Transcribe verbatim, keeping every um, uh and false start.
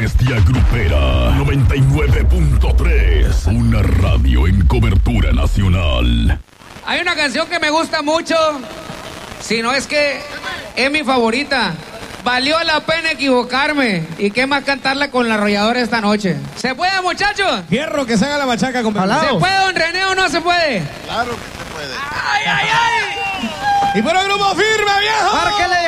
bestia grupera. noventa y nueve punto tres. Una radio en cobertura nacional. Hay una canción que me gusta mucho. Si no es que es mi favorita. Valió la pena equivocarme. ¿Y qué más cantarla con la arrolladora esta noche? ¿Se puede, muchachos? Fierro, que se haga la machaca con ¿Se puede, don René, o no se puede? Claro que se puede. ¡Ay, ay, ay! Y por el grupo firme, viejo. ¡Márquele!